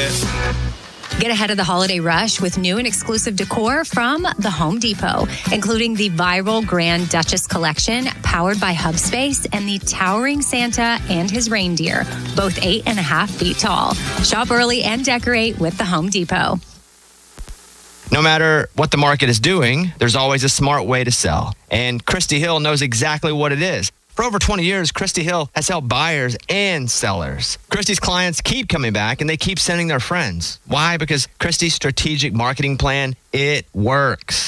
it. Get ahead of the holiday rush with new and exclusive decor from the Home Depot, including the viral Grand Duchess collection powered by Hubspace and the towering Santa and his reindeer, both 8.5 feet tall. Shop early and decorate with the Home Depot. No matter what the market is doing, there's always a smart way to sell. And Christy Hill knows exactly what it is. For over 20 years, Christy Hill has helped buyers and sellers. Christy's clients keep coming back and they keep sending their friends. Why? Because Christy's strategic marketing plan, it works.